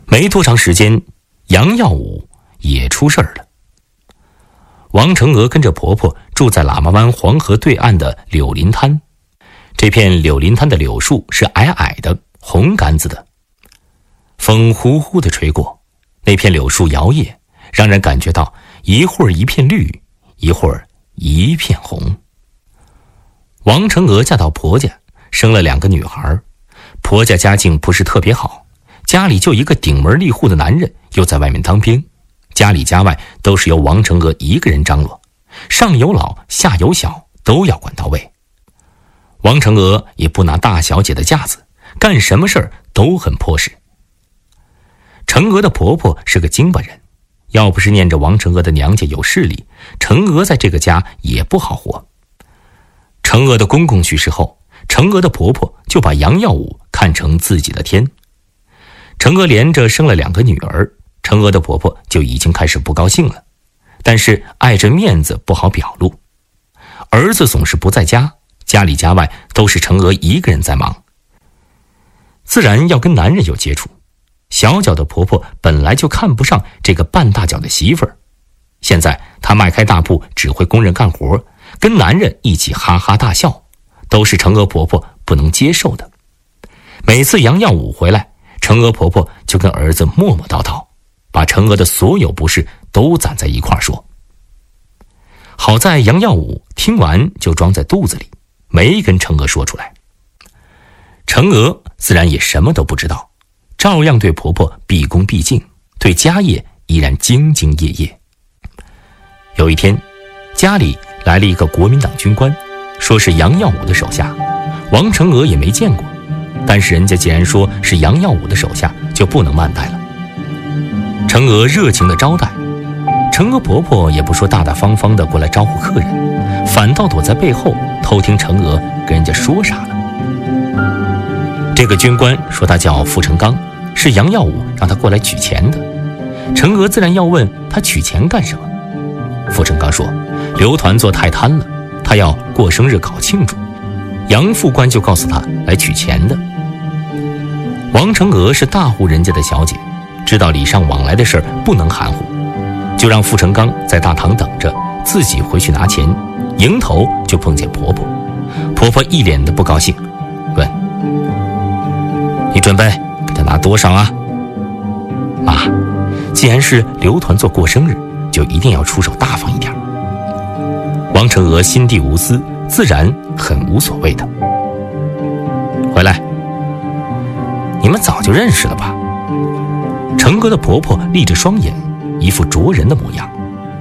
没多长时间，杨耀武也出事儿了。王成娥跟着婆婆住在喇嘛湾黄河对岸的柳林滩。这片柳林滩的柳树是矮矮的，红杆子的，风呼呼地吹过，那片柳树摇曳，让人感觉到一会儿一片绿，一会儿一片红。王成娥嫁到婆家，生了2个女孩。婆家家境不是特别好，家里就一个顶门立户的男人，又在外面当兵，家里家外都是由王成娥一个人张罗，上有老下有小，都要管到位。王成娥也不拿大小姐的架子，干什么事儿都很迫实。成娥的婆婆是个京巴人，要不是念着王成娥的娘家有势力，成娥在这个家也不好活。成娥的公公去世后，成娥的婆婆就把杨耀武看成自己的天。成娥连着生了2个女儿，成娥的婆婆就已经开始不高兴了，但是碍着面子不好表露。儿子总是不在家，家里家外都是成娥一个人在忙，自然要跟男人有接触。小脚的婆婆本来就看不上这个半大脚的媳妇儿，现在她迈开大步指挥工人干活，跟男人一起哈哈大笑，都是成娥婆婆不能接受的。每次杨耀武回来，成娥婆婆就跟儿子磨磨叨叨，把成娥的所有不是都攒在一块儿说。好在杨耀武听完就装在肚子里，没跟成娥说出来。成娥自然也什么都不知道，照样对婆婆毕恭毕敬，对家业依然兢兢业业。有一天，家里来了一个国民党军官，说是杨耀武的手下，王成娥也没见过，但是人家既然说是杨耀武的手下，就不能慢待了。成娥热情地招待，成娥婆婆也不说大大方方地过来招呼客人，反倒躲在背后偷听成娥跟人家说啥了。这个军官说他叫傅成刚，是杨耀武让他过来取钱的。成娥自然要问他取钱干什么。傅成刚说刘团座太贪了，他要过生日搞庆祝，杨副官就告诉他来取钱的。王成娥是大户人家的小姐，知道礼尚往来的事儿不能含糊，就让傅成刚在大堂等着，自己回去拿钱。迎头就碰见婆婆，婆婆一脸的不高兴，问：你准备给他拿多少啊？妈，既然是刘团座过生日，就一定要出手大方一点。王成娥心地无私，自然很无所谓的。回来，你们早就认识了吧？成娥的婆婆立着双眼，一副啄人的模样。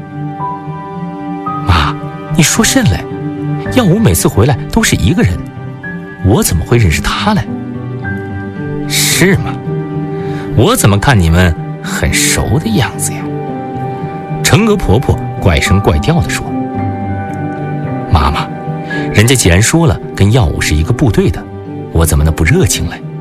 妈，你说甚嘞？耀武每次回来都是一个人，我怎么会认识他嘞？是吗？我怎么看你们很熟的样子呀？成娥婆婆怪声怪调地说。妈妈，人家既然说了跟耀武是一个部队的，我怎么能不热情嘞？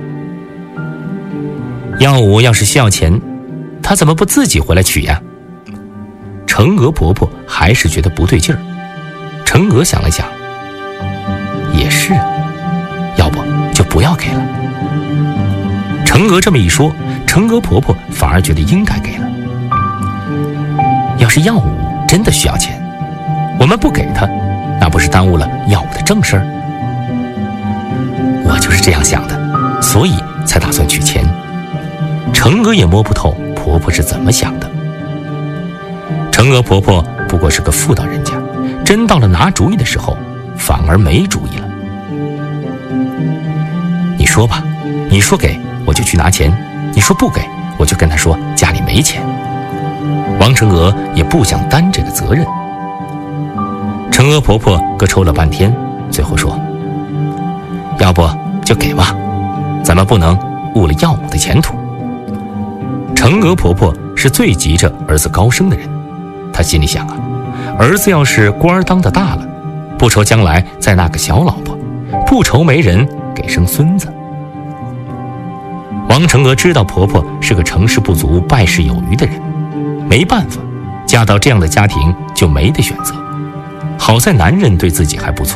耀武要是需要钱，他怎么不自己回来取呀？成娥婆婆还是觉得不对劲儿。成娥想了想，也是，要不就不要给了。成娥这么一说，成娥婆婆反而觉得应该给了。要是耀武真的需要钱，我们不给他，那不是耽误了耀武的正事儿？我就是这样想的，所以才打算取钱。成娥也摸不透婆婆是怎么想的。成娥婆婆不过是个妇道人家，真到了拿主意的时候，反而没主意了。你说吧，你说给我就去拿钱，你说不给我就跟他说家里没钱。王成娥也不想担这个责任。成娥婆婆各抽了半天，最后说：要不就给吧，咱们不能误了耀武的前途。成娥婆婆是最急着儿子高升的人，她心里想啊，儿子要是官当得大了，不愁将来再纳个小老婆，不愁没人给生孙子。王成娥知道婆婆是个成事不足败事有余的人，没办法，嫁到这样的家庭就没得选择。好在男人对自己还不错。